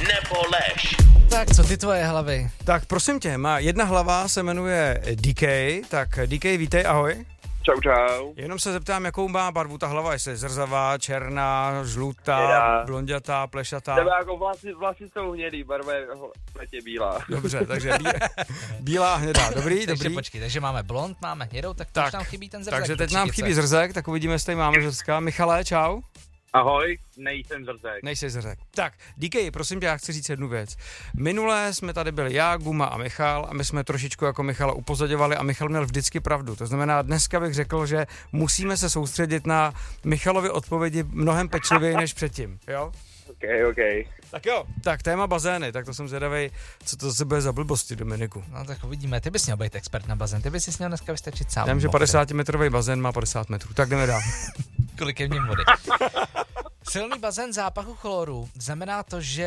nebo lež. Tak, co ty tvoje hlavy? Tak prosím tě, má jedna hlava se jmenuje DK, tak DK, vítej, ahoj. Čau, čau. Jenom se zeptám, jakou má barvu ta hlava, jestli je zrzavá, černá, žlutá, blondětá, plešatá. Tebe jako vlasy jsou hnědý, barva je letě bílá. Dobře, takže bílá a hnědá, dobrý. Takže počkej, takže máme blond, máme hnědou, tak teď nám chybí ten zrzek. Takže teď nám chybí zrzek, tak uvidíme, jestli tady máme zrzka. Michale, čau. Ahoj, nejsem zrzek. Nejsi zrzek. Tak, DK, prosím tě, já chci říct jednu věc. Minule jsme tady byli já, Guma a Michal a my jsme trošičku jako Michala upozorňovali a Michal měl vždycky pravdu. To znamená, dneska bych řekl, že musíme se soustředit na Michalovy odpovědi mnohem pečlivěji než předtím, jo? OK. Tak jo, tak téma bazény, tak to jsem zvědavej, co to zase bude za blbosti, Dominiku. No tak uvidíme, ty bys měl být expert na bazén, ty bys si měl dneska vystačit sám. Já vím, že 50-metrový bazén má 50 metrů, tak jdeme dál. Kolik je v něm vody. Silný bazén zápachu chloru znamená to, že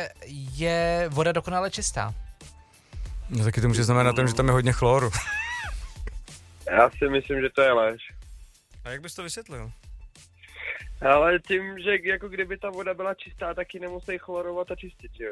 je voda dokonale čistá. No taky to může znamenat, že tam je hodně chloru. Já si myslím, že to je lež. A jak bys to vysvětlil? Ale tím, že jako kdyby ta voda byla čistá, taky nemusí chlorovat a čistit, jo?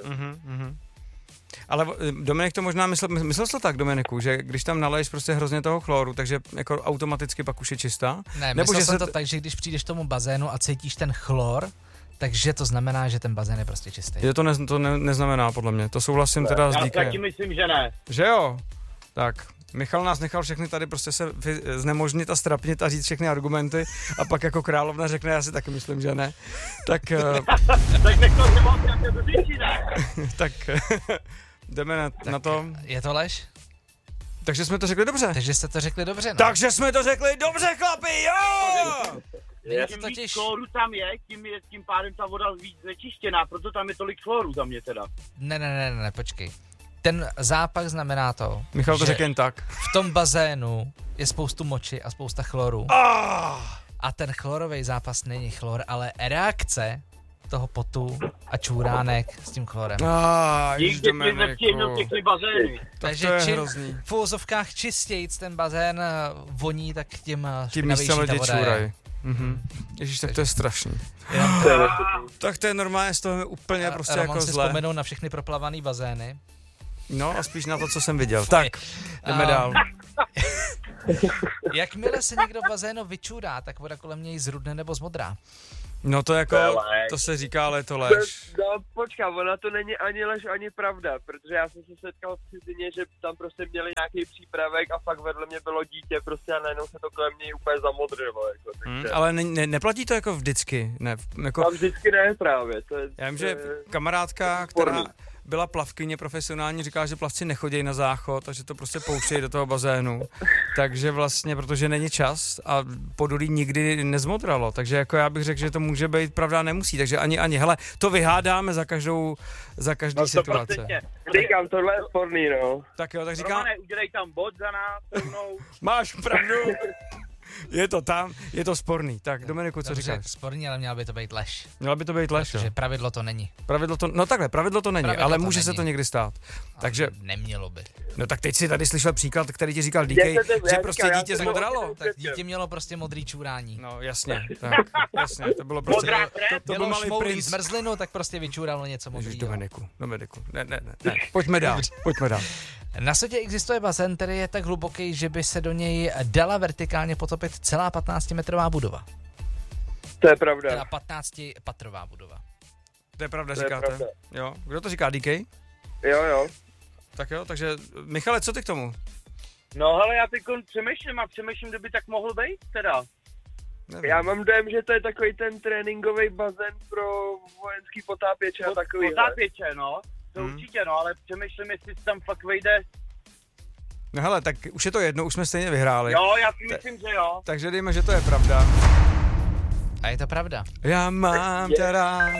Ale Dominik to možná myslel to tak, Dominiku, že když tam naleješ prostě hrozně toho chloru, takže jako automaticky pak už je čistá? Ne, myslel jsem to tak, že když přijdeš k tomu bazénu a cítíš ten chlor, takže to znamená, že ten bazén je prostě čistý. To neznamená podle mě, to souhlasím teda s díkem. Já taky myslím, že ne. Že jo? Tak, Michal nás nechal všechny tady prostě se znemožnit a strapnit a říct všechny argumenty a pak jako královna řekne, já si taky myslím, že ne. Tak... tak nechal se vám nějaké blbější, ne? Tak jdeme na to. Je to lež? Takže jsme to řekli dobře. Takže jste to řekli dobře, no. Takže jsme to řekli dobře, chlapi, jo! Tím víc chloru tam je, tím pádem ta voda víc znečištěná, proto tam je tolik chloru za mě teda. Ne, počkej. Ten zápach znamená to, Michal to řekl jen tak. V tom bazénu je spoustu moči a spousta chloru. A ten chlorový zápas není chlor, ale reakce toho potu a čůránek s tím chlorem. Díky ty nevstihnu všechny bazény. Takže čím v úvozovkách čistějc ten bazén voní, tak tím špinavější ta voda je. Ježíš, tak to je strašný. Tak to je normálně z toho úplně prostě Roman jako si zle. vzpomenou na všechny proplavaný bazény. No a spíš na to, co jsem viděl. Tak, jdeme dál. Jakmile se někdo v bazénu vyčůrá, tak voda kolem něj zrudne nebo zmodrá. No to jako, to se říká, ale je to lež. No počká, ona to není ani lež, ani pravda, protože já jsem se setkal v cizině, že tam prostě měli nějaký přípravek a fakt vedle mě bylo dítě prostě a najednou se to kolem něj úplně zamodřilo. Jako, takže... Ale neplatí to jako vždycky, ne? Jako... Tam vždycky ne právě. Já vím, že kamarádka, která byla plavkyně profesionální, říká, že plavci nechodí na záchod a že to prostě pouštějí do toho bazénu. Takže vlastně, protože není čas a podolí nikdy nezmodralo. Takže jako já bych řekl, že to může být pravda, nemusí. Takže ani. Hele, to vyhádáme za každý situace. Říkám, tohle je sporný, no. Tak jo, tak říkám... Romane, udělej tam bod za nás, se mnou. Máš pravdu. Je to tam, je to sporný. Tak Dominiku, co říkáš? Sporný, ale měla by to být lež. Měla by to být lež, protože pravidlo to není. Pravidlo to není, ale může se to někdy stát. Takže nemělo by. No tak teď si tady slyšel příklad, který ti říkal DK, že prostě dítě zmodralo. Tak dítě mělo prostě modrý čůrání. No jasně, to bylo prostě... To byl malý princ. Zmrzlinu, tak prostě vyčůralo něco modrýho. Dominiku, ne. Pojďme dál. Na světě existuje bazén, který je tak hluboký, že by se do něj dala vertikálně potopit celá 15metrová budova. To je pravda. Teda 15patrová budova. To je pravda, říkáte? Jo. Kdo to říká, DK? Jo. Tak jo, takže Michale, co ty k tomu? No hele, já teď přemýšlím, kdo by tak mohl být teda. Nevím. Já mám dojem, že to je takový ten tréninkový bazén pro vojenský potápěče a takový. Potápěče, no. To určitě, no, ale přemýšlím, jestli tam fakt vejde. No hele, tak už je to jedno, už jsme stejně vyhráli. Jo, já si myslím, že jo. Takže dejme, že to je pravda. A je to pravda. Já mám tě rád.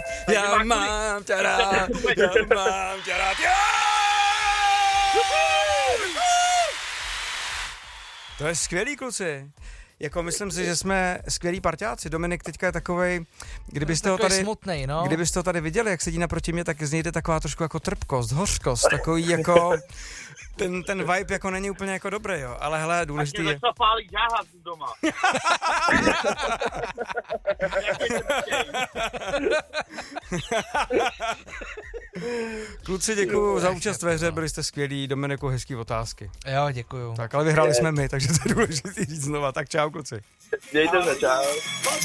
To je skvělý, kluci. Jako myslím si, že jsme skvělí parťáci. Dominik teďka je takovej, kdybyste ho tady smutnej, no. Kdybyste ho tady viděli, jak sedí naproti mě, tak z něj jde taková trošku jako trpkost, hořkost, takový jako ten vibe jako není úplně jako dobrý, jo, ale hele, důležitý je... Až mě pálí žáhat doma. Kluci, děkuju za účast ve hře, byli jste skvělí, Dominiku, hezký otázky. Jo, děkuju. Tak, ale vyhráli jsme my, takže to je důležitý říct znova, tak čau, kluci. Mějte se, čau.